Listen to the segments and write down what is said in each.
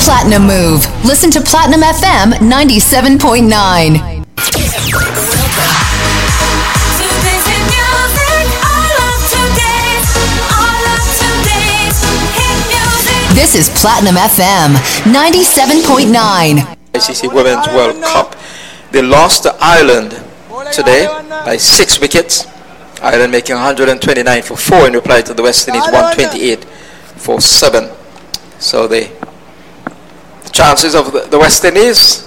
Platinum Move. Listen to Platinum FM 97.9. This is Platinum FM 97.9. ICC Women's World Cup. They lost to Ireland today by 6 wickets. Ireland making 129 for 4 in reply to the West Indies 128 for 7. So the chances of the West Indies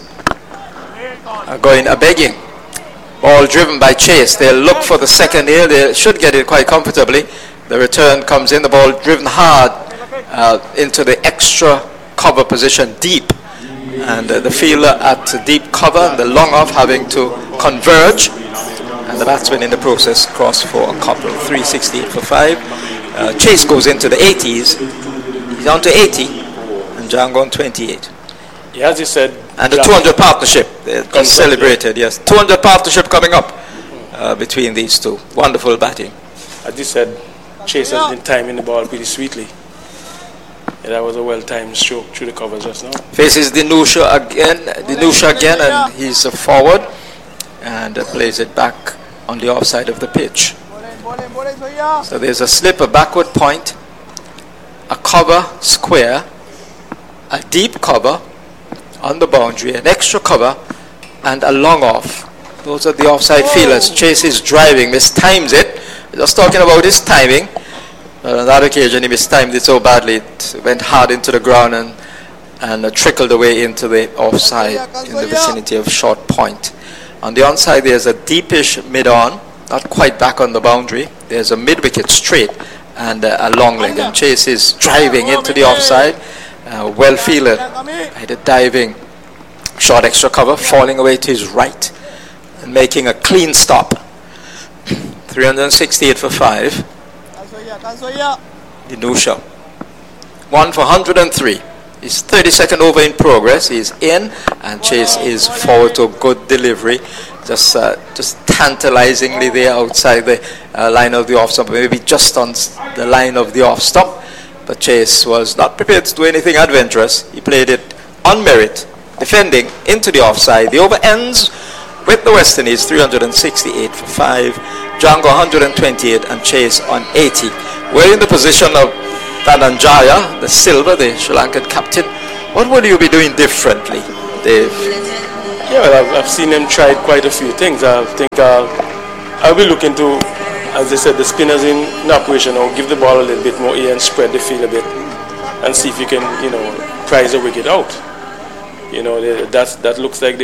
are going a-begging. Ball driven by Chase. They'll look for the second here. They should get it quite comfortably. The return comes in. The ball driven hard into the extra cover position deep. And the fielder at deep cover and the long off having to converge. And the batsman in the process crossed for a couple. 368 for 5. Chase goes into the 80s. He's on to 80. And Django on 28. Yeah, as you said. And the 200 partnership. They celebrated, yes. 200 partnership coming up between these two. Wonderful batting. As you said, Chase has been timing the ball pretty sweetly. Yeah, that was a well-timed stroke through the cover just now. Faces Dinusha again, and he's forward and plays it back on the offside of the pitch. So there's a slip, a backward point, a cover square, a deep cover on the boundary, an extra cover, and a long off. Those are the offside fielders. Chase is driving, mistimes it. Just talking about his timing. On that occasion, he mistimed it so badly, it went hard into the ground and trickled away into the offside in the vicinity of short point. On the onside, there's a deepish mid-on, not quite back on the boundary. There's a mid-wicket straight and a long leg. And Chase is driving into the offside, well fielded by the diving short extra cover, falling away to his right and making a clean stop. 368 for 5. Dinusha 1 for 103. His 32nd over in progress. He's in and Chase is forward to a good delivery. Just tantalizingly there outside the line of the off stump, maybe just on the line of the off stump. But Chase was not prepared to do anything adventurous. He played it on merit, defending into the offside. The over ends with the West Indies 368 for 5. Django 128 and Chase on 80. We're in the position of Dhananjaya, the silver, the Sri Lankan captain. What would you be doing differently, Dave? Yeah, well, I've seen him try quite a few things. I think I'll be looking to, as they said, the spinners in operation, or give the ball a little bit more air and spread the field a bit and see if you can, prize a wicket out. That looks like the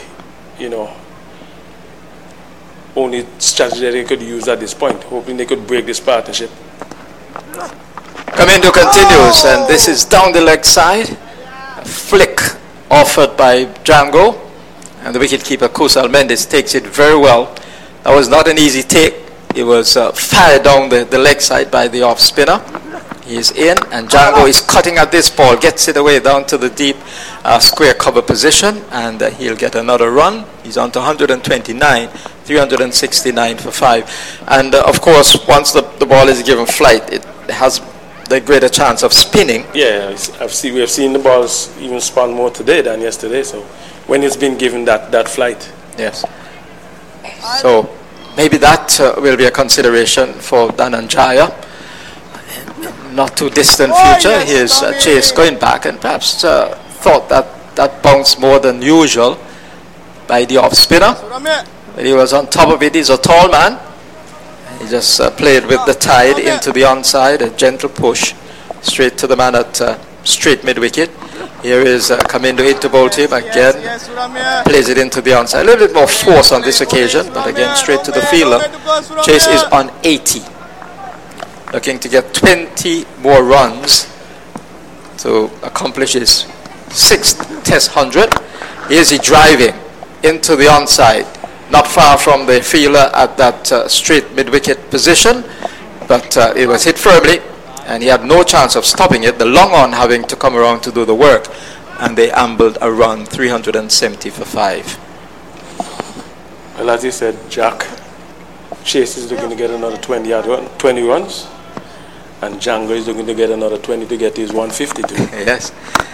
only strategy that they could use at this point, hoping they could break this partnership. Kamindo continues, and this is down the leg side. A flick offered by Django, and the wicketkeeper Kusal Mendes takes it very well. That was not an easy take. It was fired down the leg side by the off spinner. He is in, and Django is cutting at this ball, gets it away down to the deep square cover position, and he'll get another run. He's on to 129, 369 for 5. And of course, once the ball is given flight, it has the greater chance of spinning. Yeah, we have seen the balls even spun more today than yesterday. So when it's been given that flight. Yes. So maybe that will be a consideration for Dhananjaya. Not too distant future. Here's Chase going back and perhaps thought that bounced more than usual by the off spinner. But he was on top of it. He's a tall man. He just played with the tide into the onside, a gentle push straight to the man at straight mid-wicket. Here is Kamindo in to bowl him again, plays it into the onside. A little bit more force on this occasion, but again straight to the fielder. Chase is on 80, looking to get 20 more runs to accomplish his 6th Test 100. Here's he driving into the onside, not far from the fielder at that straight mid-wicket position, but it was hit firmly and he had no chance of stopping it, the long on having to come around to do the work, and they ambled a run, 370 for 5. Well, as you said, Jack, Chase is looking to get another 20 runs, and Django is looking to get another 20 to get his 150 too. Yes.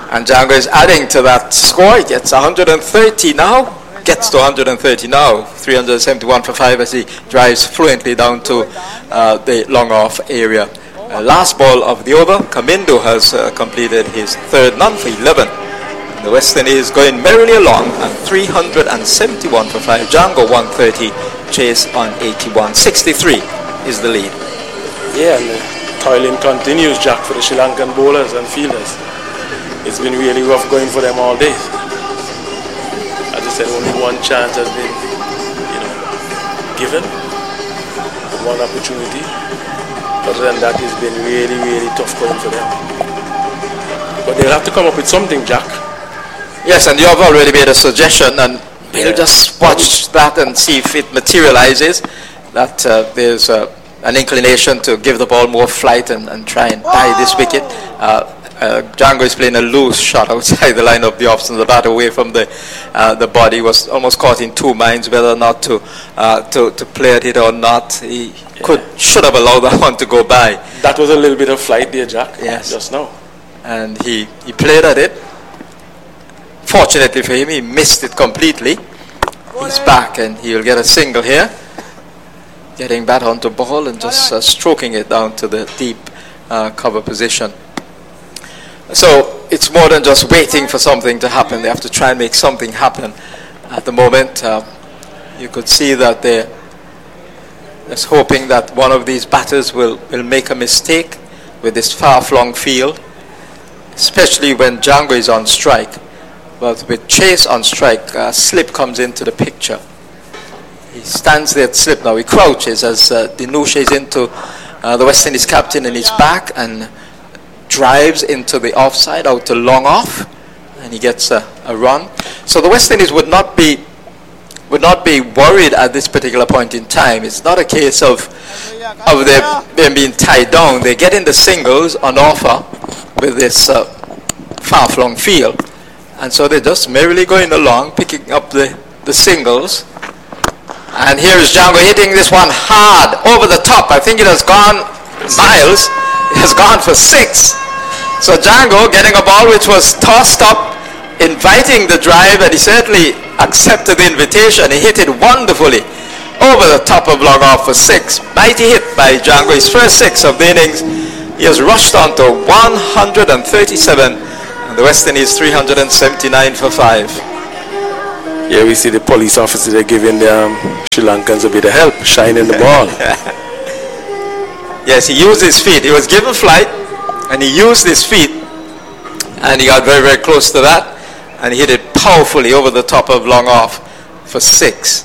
And Django is adding to that score. He gets 130 now. Gets to 130 now. 371 for 5 as he drives fluently down to the long off area. Last ball of the over. Kamindo has completed his third none for 11. And the West Indies going merrily along at 371 for 5. Django 130. Chase on 81. 63 is the lead. Yeah, and the toiling continues, Jack, for the Sri Lankan bowlers and fielders. It's been really rough going for them all day. As I said, only one chance has been, given, one opportunity. Other than that, it's been really, really tough going for them. But they'll have to come up with something, Jack. Yes, and you have already made a suggestion, and we'll just watch that and see if it materializes. That there's an inclination to give the ball more flight and try and tie this wicket. Django is playing a loose shot outside the line of the offs, and the bat away from the body was almost caught in two minds whether or not to play at it or not. He should have allowed that one to go by. That was a little bit of flight there, Jack. Yes, just now. And he played at it. Fortunately for him, he missed it completely. He's back, and he'll get a single here. Getting back onto ball and just stroking it down to the deep cover position. So it's more than just waiting for something to happen. They have to try and make something happen. At the moment, you could see that they're just hoping that one of these batters will make a mistake with this far-flung field, especially when Django is on strike. But with Chase on strike, slip comes into the picture. He stands there at slip now. He crouches as Dinouche is into the West Indies captain in his back and drives into the offside out to long off, and he gets a run. So the West Indies would not be worried at this particular point in time. It's not a case of them being tied down. They get in the singles on offer with this far-flung field, and so they're just merrily going along, picking up the singles. And here is Django hitting this one hard over the top. I think it has gone miles. It has gone for 6. So Django getting a ball which was tossed up, inviting the drive, and he certainly accepted the invitation. He hit it wonderfully over the top of long off for 6. Mighty hit by Django, his first 6 of the innings. He has rushed on to 137, and the West Indies 379 for 5. Yeah, we see the police officer there giving the Sri Lankans a bit of help, shining the ball. Yes, he used his feet. He was given flight, and he used his feet, and he got very, very close to that, and he hit it powerfully over the top of long off for 6.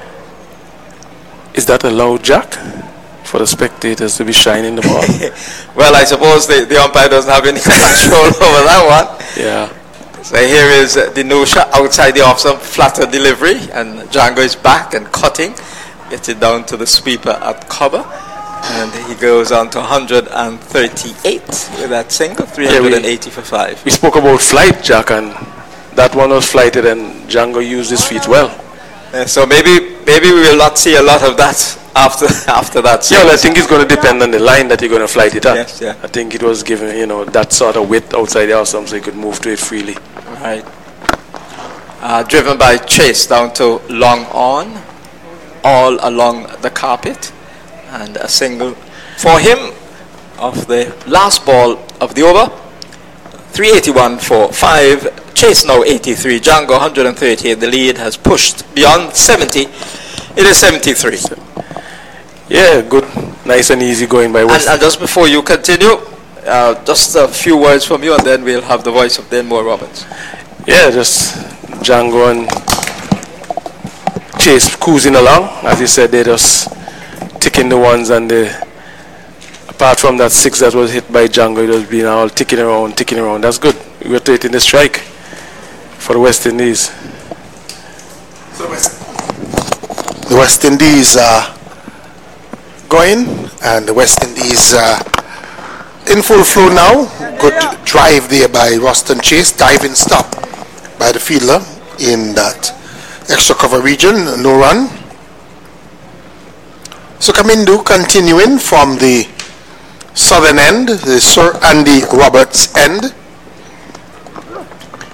Is that allowed, Jack, for the spectators to be shining the ball? Well, I suppose the umpire doesn't have any control over that one. Yeah. So here is Dinouche outside the off, some flatter delivery, and Django is back and cutting, gets it down to the sweeper at cover, and he goes on to 138 with that single, 380 for 5. We spoke about flight, Jack, and that one was flighted, and Django used his feet well. So maybe we will not see a lot of that after that. Yeah, well, I think it's going to depend on the line that you're going to flight it at. Yes, yeah. I think it was given, that sort of width outside the house, so he could move to it freely. Right. Driven by Chase down to long on, all along the carpet, and a single for him of the last ball of the over. 381 for 5. Chase now 83. Django 138. The lead has pushed beyond 70. It is 73. Yeah, good, nice and easy going by West. And just before you continue, just a few words from you, and then we'll have the voice of Denmore Roberts. Yeah, just Django and Chase cruising along. As you said, they're just ticking the ones, and apart from that 6 that was hit by Django, it was being all ticking around. That's good. We were taking the strike for the West Indies. So the West Indies are going, and the West Indies in full flow now. Good drive there by Roston Chase, diving stop by the fielder in that extra cover region, no run. So Kamindo continuing from the southern end, the Sir Andy Roberts end.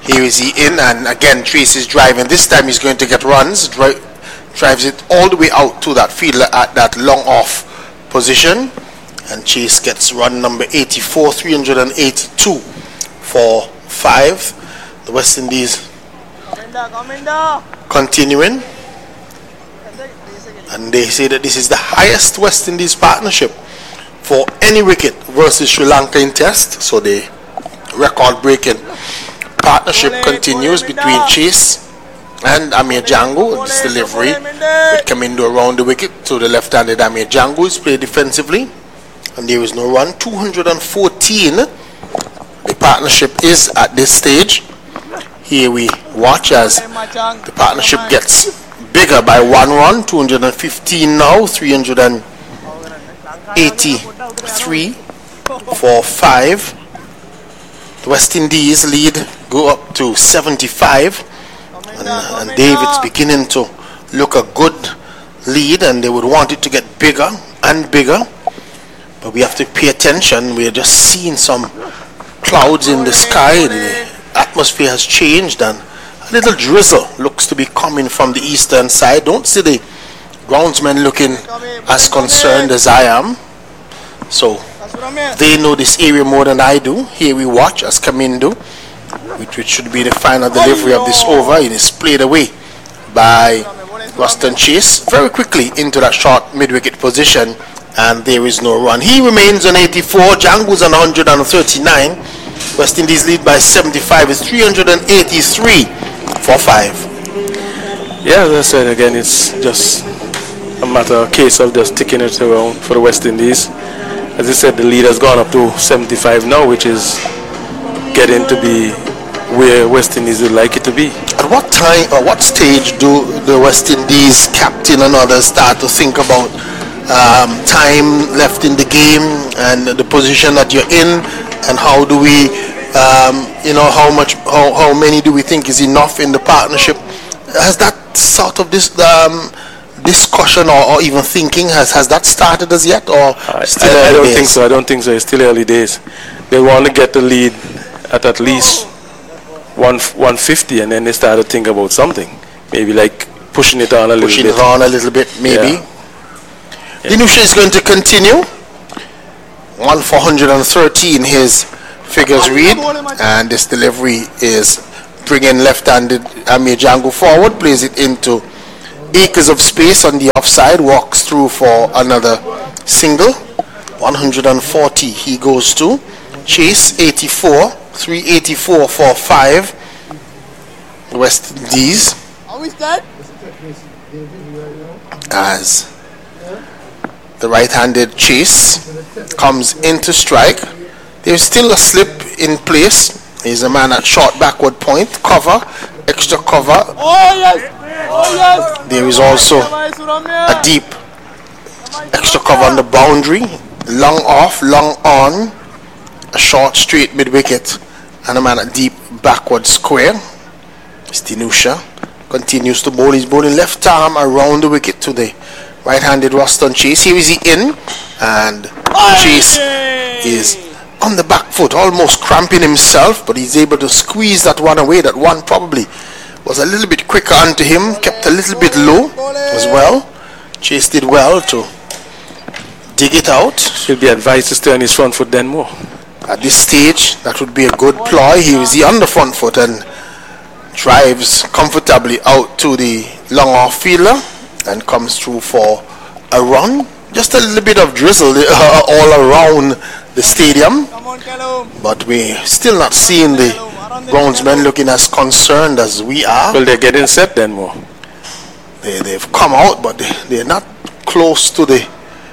Here is he in, and again Chase is driving. This time he's going to get runs. Drives it all the way out to that fielder at that long off position, and Chase gets run number 84, 382 for 5. The West Indies continuing, and they say that this is the highest West Indies partnership for any wicket versus Sri Lanka in Test. So the record-breaking partnership continues between Chase and Amir Django. This delivery with Kamindo around the wicket to the left-handed Amir Django is played defensively, and there is no run. 214 the partnership is at this stage. Here we watch as the partnership gets bigger by 1 run. 215 now, 383 for 5. The West Indies lead go up to 75, and David's beginning to look a good lead, and they would want it to get bigger and bigger, but we have to pay attention. We're just seeing some clouds in the sky. The atmosphere has changed, and a little drizzle looks to be coming from the eastern side. Don't see the groundsmen looking as concerned as I am, so they know this area more than I do. Here we watch as Kamindo, which should be the final delivery of this over. It is played away by Ruston Chase very quickly into that short mid-wicket position, and there is no run. He remains on 84. Django's on 139. West Indies lead by 75. It's 383 for 5. Yeah, as I said again, it's just a case of just ticking it around for the West Indies. As I said, the lead has gone up to 75 now, which is getting to be where West Indies would like it to be. At what time or what stage do the West Indies captain and others start to think about time left in the game and the position that you're in, and how do we, how many do we think is enough in the partnership? Has that sort of this discussion or even thinking has that started as yet, or still early I don't days? think so. I don't think so. It's still early days. They want to get the lead at least 150, and then they start to think about something, maybe like pushing it on a little bit. Maybe. Yeah. Dinusha is going to continue. 1,413 his figures read, and this delivery is bringing left-handed Amir Django forward, plays it into acres of space on the offside, walks through for another single. 140 he goes to. Chase 84, 384 for 5. West Indies as the right-handed Chase comes into strike. There's still a slip in place. He's a man at short backward point. Cover, extra cover. There is also a deep extra cover on the boundary. Long off, long on. A short straight mid-wicket. And a man at deep backward square. Dinusha continues to bowl. He's bowling left arm around the wicket to the right-handed Ruston Chase. Here is he in, and Chase is on the back foot, almost cramping himself, but he's able to squeeze that one away. That one probably was a little bit quicker onto him, kept a little bit low as well. Chase did well to dig it out. He'll be advised to stay on his front foot then more. At this stage, that would be a good ploy. Here is he on the front foot and drives comfortably out to the long off fielder and comes through for a run. Just a little bit of drizzle all around the stadium, but we're still not seeing the groundsmen looking as concerned as we are. Well, they're getting set then more. They've come out, but they're not close to the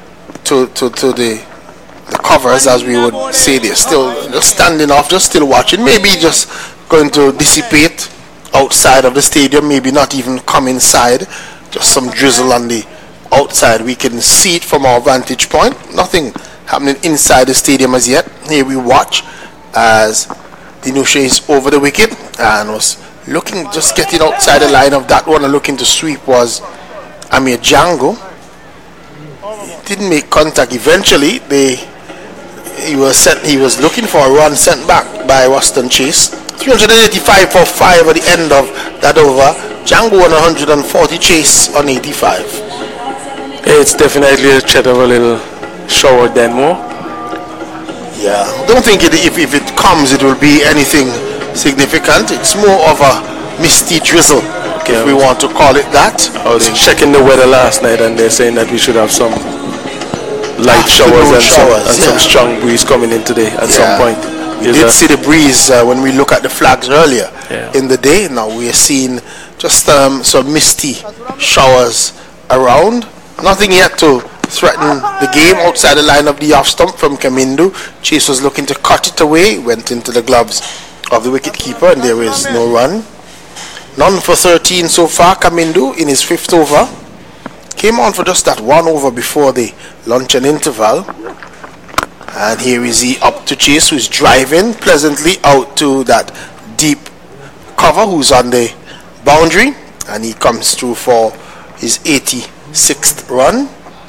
covers, as we would say. They're still just standing off, just still watching, maybe just going to dissipate outside of the stadium, maybe not even come inside. Just some drizzle on the outside. We can see it from our vantage point. Nothing happening inside the stadium as yet. Here we watch as Dinusha is over the wicket and was looking, just getting outside the line of that one and looking to sweep was Amir Django. He didn't make contact. Eventually he was looking for a run sent back by Ruston Chase. 385 for 5 at the end of that over. Django on 140, Chase on 85. It's definitely a threat of a little shower then more. Yeah, don't think if it comes it will be anything significant. It's more of a misty drizzle, if we want to call it that. I was checking the weather last night and they're saying that we should have some light showers and some strong breeze coming in today at some point. We did see the breeze when we look at the flags earlier in the day. Now we are seeing just some misty showers around. Nothing yet to threaten the game outside the line of the off stump from Kamindu. Chase was looking to cut it away, went into the gloves of the wicket keeper, and there is no run. None for 13 so far. Kamindu in his 5th over. Came on for just that 1 over before the luncheon interval. And here is he up to Chase, who's driving pleasantly out to that deep cover, who's on the boundary, and he comes through for his 86th run.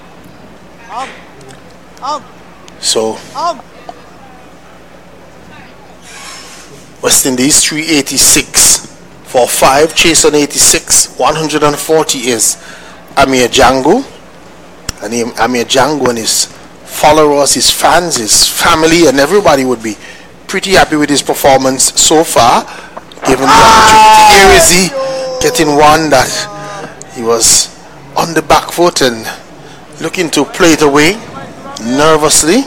So West Indies 386 for 5, Chase on 86, 140 is Amir Django. And Amir Django and his followers, his fans, his family, and everybody would be pretty happy with his performance so far, given the opportunity. Here is he getting one that he was on the back foot and looking to play it away nervously,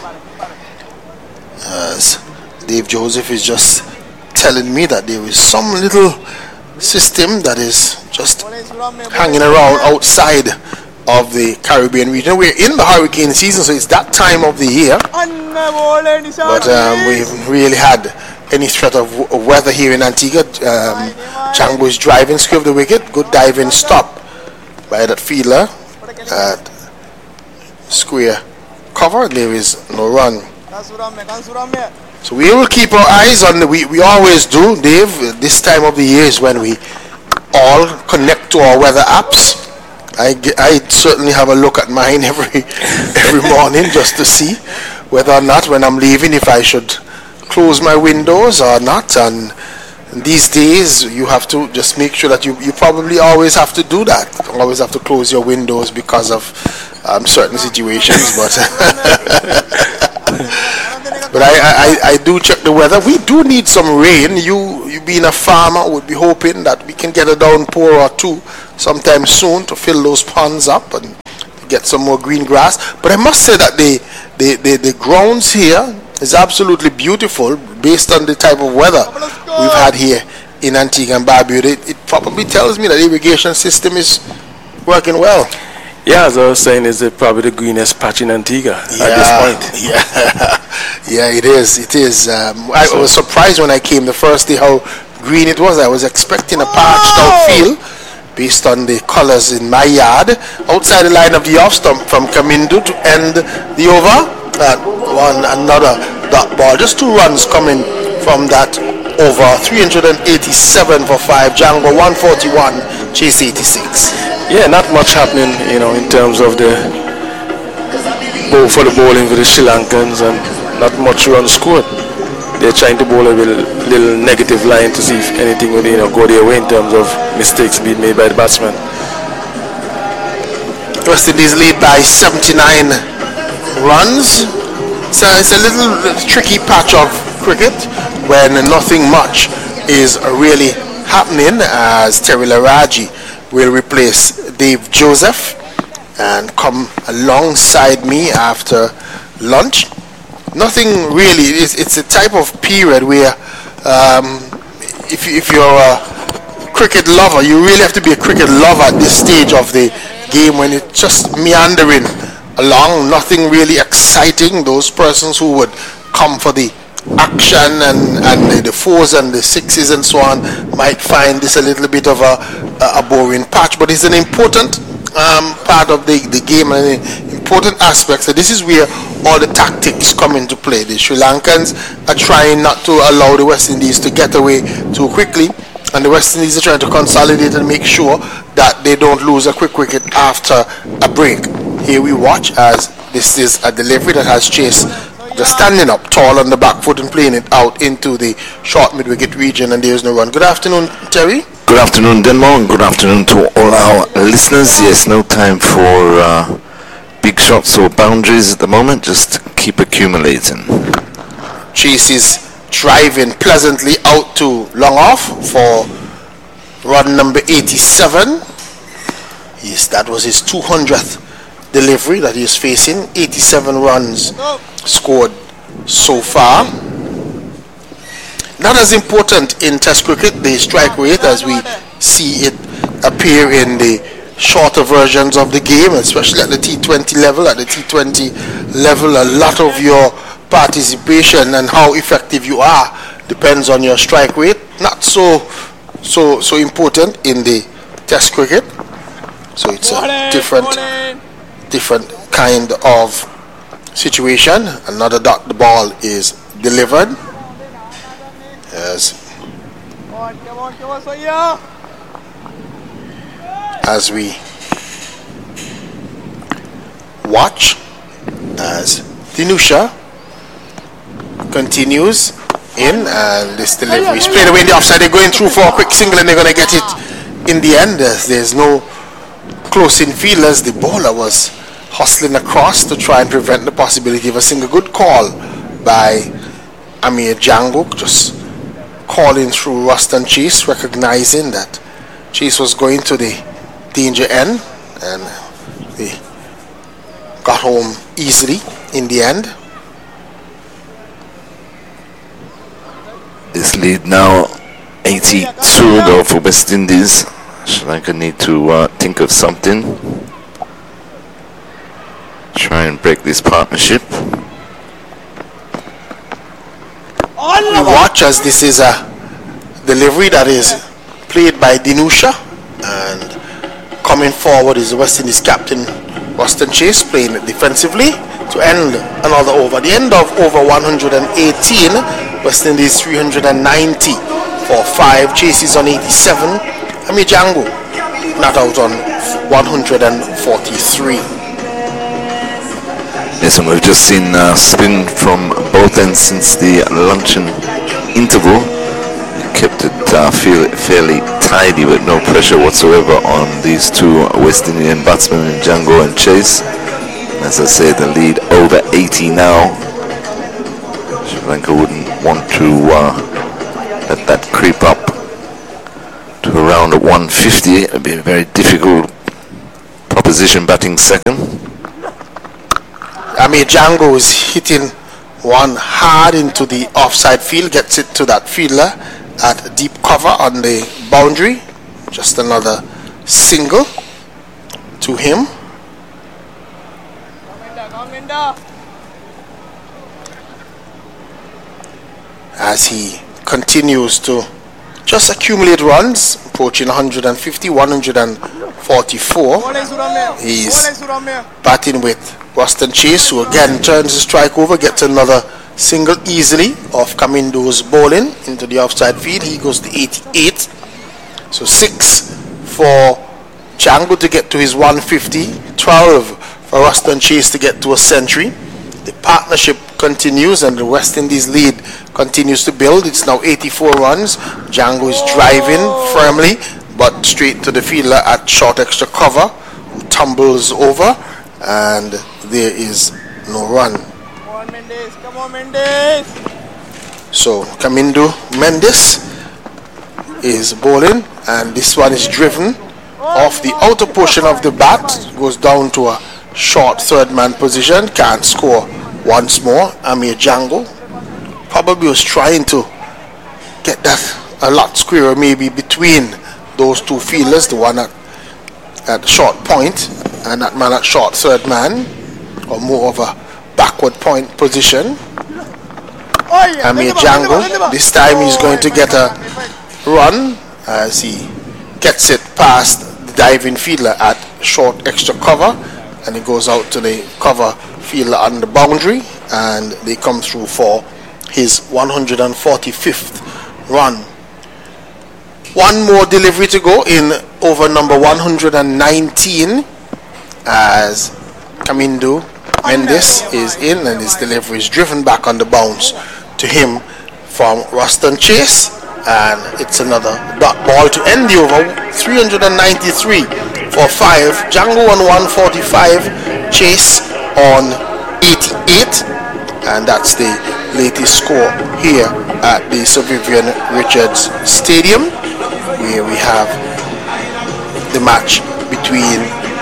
as Dave Joseph is just telling me that there is some little system that is just hanging around outside of the Caribbean region. We're in the hurricane season, so it's that time of the year, but we haven't really had any threat of weather here in Antigua. Django is driving, skew the wicket, good diving stop by that fielder at square cover. There is no run. So we will keep our eyes on we always do, Dave. This time of the year is when we all connect to our weather apps. I certainly have a look at mine every morning just to see whether or not when I'm leaving if I should close my windows or not. And these days you have to just make sure that you probably always have to do that. Always have to close your windows because of certain situations. But I do check the weather. We do need some rain. You being a farmer would be hoping that we can get a downpour or two sometime soon to fill those ponds up and get some more green grass. But I must say that the grounds here is absolutely beautiful based on the type of weather we've had here in Antigua and Barbuda. It probably tells me that the irrigation system is working well. Yeah, as I was saying, it's probably the greenest patch in Antigua at this point. Yeah, it is. It is. I was surprised when I came the first day how green it was. I was expecting a parched out field based on the colors in my yard. Outside the line of the off stump from Kamindu to end the over. Another dot ball. Just 2 runs coming from that over. 387 for 5. Django 141. Chase 86. Yeah, not much happening, in terms of the bowling for the Sri Lankans, and not much runs scored. They're trying to bowl a little negative line to see if anything would go their way in terms of mistakes being made by the batsman. West Indies lead by 79 runs. So it's a little tricky patch of cricket when nothing much is really happening, as Terry Laraji will replace Dave Joseph and come alongside me after lunch. Nothing really. It's a type of period where if you're a cricket lover, you really have to be a cricket lover at this stage of the game, when it's just meandering along, nothing really exciting. Those persons who would come for the action and the 4s and the 6s and so on might find this a little bit of a boring patch, but it's an important part of the game and an important aspect. So this is where all the tactics come into play. The Sri Lankans are trying not to allow the West Indies to get away too quickly, and the West Indies are trying to consolidate and make sure that they don't lose a quick wicket after a break. Here we watch as this is a delivery that has Chase just standing up tall on the back foot and playing it out into the short mid-wicket region, and there is no run. Good afternoon, Terry. Good afternoon, Denmark, and good afternoon to all our listeners. Yes, no time for big shots or boundaries at the moment, just keep accumulating. Chase is driving pleasantly out to long off for run number 87. Yes, that was his 200th delivery that he is facing. 87 runs scored so far. Not as important in Test cricket, the strike rate, as we see it appear in the shorter versions of the game, especially at the T20 level. At the T20 level, a lot of your participation and how effective you are depends on your strike rate. Not so important in the Test cricket. So it's a different kind of situation. Another dot, the ball is delivered. As we watch as Dinusha continues in, and this delivery is played away in the offside. They're going through for a quick single and they're going to get it in the end. There's no close in fielders. The bowler was hustling across to try and prevent the possibility of a single. Good call by Amir Django, just calling through Ruston Chase, recognizing that Chase was going to the danger end, and they got home easily in the end. This lead now 82 though for West Indies. Sri Lanka need to think of something. Try and break this partnership. We watch as this is a delivery that is played by Dinusha, and coming forward is the West Indies captain Ruston Chase, playing it defensively to end another over. The end of over 118, West Indies 390 for 5, Chases on 87, Amir Django not out on 143. Yes, and we've just seen spin from both ends since the luncheon interval. Kept it fairly tidy with no pressure whatsoever on these two West Indian batsmen, Django and Chase. As I say, the lead over 80 now. Sri Lanka wouldn't want to let that creep up to around 150. It would be a very difficult proposition batting second. Amir Django is hitting one hard into the offside field, gets it to that fielder at deep cover on the boundary. Just another single to him. As he continues to just accumulate runs, approaching 150, 144. He's batting with Ruston Chase, who again turns the strike over, gets another single easily off Kamindo's bowling into the offside field. He goes to 88. So 6 for Django to get to his 150, 12 for Ruston Chase to get to a century. The partnership continues and the West Indies lead continues to build. It's now 84 runs. Django is driving firmly, but straight to the fielder at short extra cover, who tumbles over, and there is no run. Come on, Mendes. So Kamindo Mendes is bowling, and this one is driven off the outer portion of the bat, goes down to a short third man position, can't score once more. Amir Django probably was trying to get that a lot squarer, maybe between those two fielders, the one at short point and that man at short third man, or more of a backward point position. Amir Django, this time he's going to get a run as he gets it past the diving fielder at short extra cover, and he goes out to the cover fielder on the boundary, and they come through for his 145th run. One more delivery to go in over number 119 as Kamindo Mendes is in, and his delivery is driven back on the bounce to him from Ruston Chase, and it's another dot ball to end the over. 393 for 5. Django on 145, Chase on 88, and that's the latest score here at the Sir Vivian Richards Stadium, where we have the match between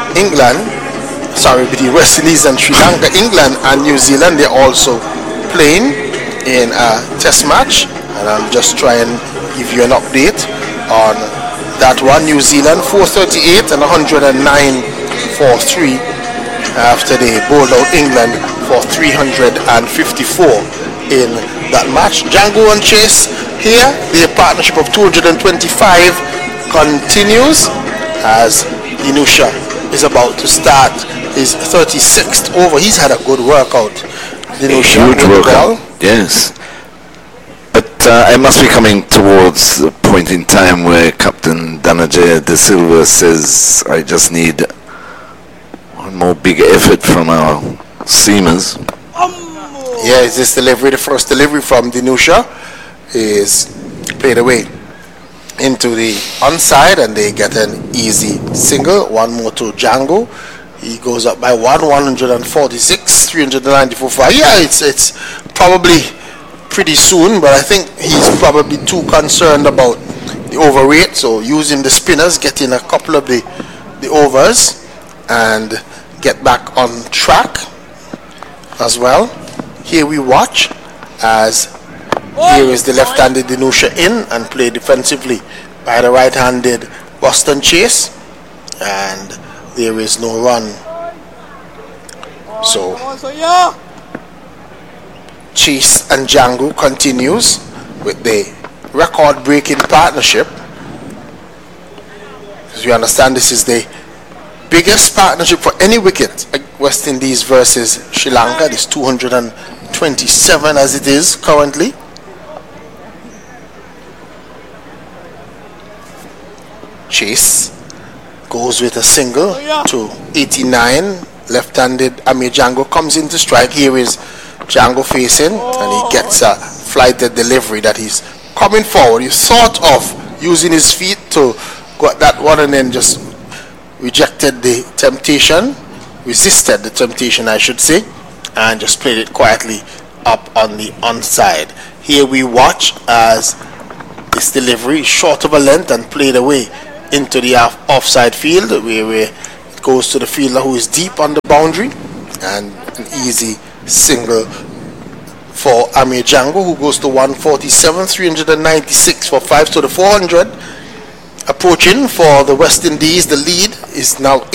West Indies and Sri Lanka. England and New Zealand, they're also playing in a test match, and I'll just try and give you an update on that one. New Zealand 438 and 109 for 3 after they bowled out England for 354 in that match. Django and Chase here, their partnership of 225 continues as Dinusha is about to start his 36th over. He's had a good workout. Dinusha, huge workout, yes. But I must be coming towards the point in time where Captain Dhananjaya De Silva says, I just need one more big effort from our seamers. Yeah, is this delivery, the first delivery from Dinusha is played away into the onside, and they get an easy single. One more to Django. He goes up by 146, 394 for. Yeah, it's probably pretty soon, but I think he's probably too concerned about the over rate, so using the spinners, getting a couple of the overs and get back on track as well. Here we watch as here is the left-handed Dinusha in and play defensively by the right-handed Ruston Chase, and there is no run. So Chase and Django continues with the record-breaking partnership. As you understand, this is the biggest partnership for any wicket, West Indies versus Sri Lanka. This 227 as it is currently. Chase goes with a single to 89. Left-handed Amir Django comes into strike. Here is Django facing, and he gets a flighted delivery that he's coming forward. He thought of using his feet to go at that one, and then just resisted the temptation, I should say, and just played it quietly up on the onside. Here we watch as this delivery is short of a length and played away into the offside field, where it goes to the fielder who is deep on the boundary, and an easy single for Amir Django, who goes to 147, 396 for 5 to the 400. Approaching for the West Indies, the lead is now